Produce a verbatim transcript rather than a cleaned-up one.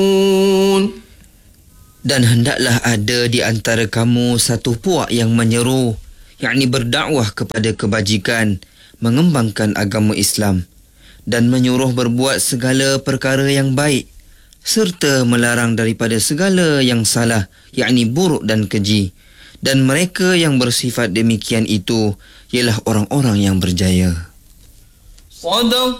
Dan hendaklah ada di antara kamu satu puak yang menyeru, yakni berdakwah kepada kebajikan, mengembangkan agama Islam dan menyuruh berbuat segala perkara yang baik serta melarang daripada segala yang salah, yakni buruk dan keji. Dan mereka yang bersifat demikian itu ialah orang-orang yang berjaya. Sadaq